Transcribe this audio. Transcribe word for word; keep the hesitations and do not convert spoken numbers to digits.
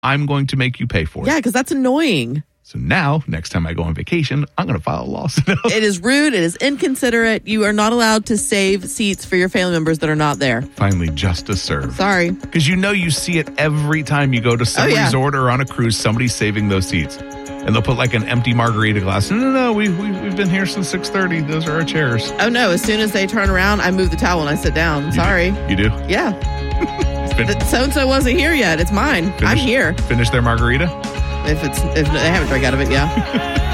I'm going to make you pay for it. Yeah, because that's annoying. So now, next time I go on vacation, I'm going to file a lawsuit. It is rude. It is inconsiderate. You are not allowed to save seats for your family members that are not there. Finally, justice served. Sorry. Because you know you see it every time you go to some Oh, yeah. resort or on a cruise, somebody's saving those seats. And they'll put like an empty margarita glass. No, no, no, we, we, we've been here since six thirty. Those are our chairs. Oh, no. As soon as they turn around, I move the towel and I sit down. You Sorry. Do. You do? Yeah. Fin- So-and-so wasn't here yet. It's mine. finish, I'm here. Finish their margarita? If it's if they haven't drank out of it, yeah.